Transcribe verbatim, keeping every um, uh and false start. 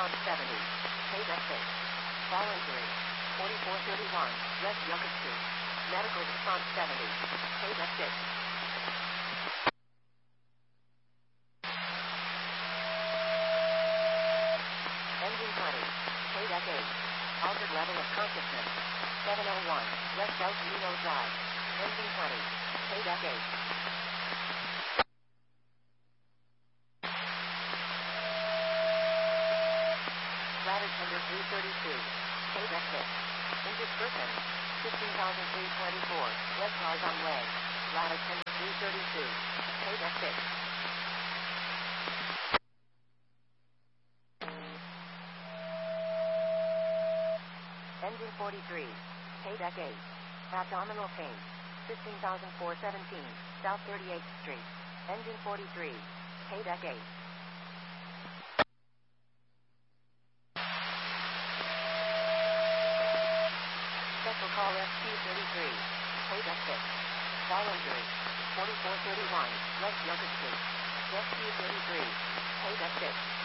response seventy. Paydeck six. Fall injury. forty-four thirty-one, West Yucca Street. Medical response seventy. Paydeck six. Engine twenty. Paydeck eight. Altered level of consciousness. seven oh one, West South Reno Drive. Engine twenty. Paydeck eight. Ladder tender three thirty-two. Paydeck six. Injured person. fifteen thousand three hundred twenty-four. West Tarzan Way. Ladder tender three thirty-two. Paydeck six. Engine forty-three. Paydeck eight. Abdominal pain. fifteen thousand four hundred seventeen. South thirty-eighth Street. Engine forty-three. Paydeck eight. Special call S Q thirty-three. Paydeck six. Fall injury. forty-four thirty-one, West Yucca Street. S Q thirty-three. Paydeck six.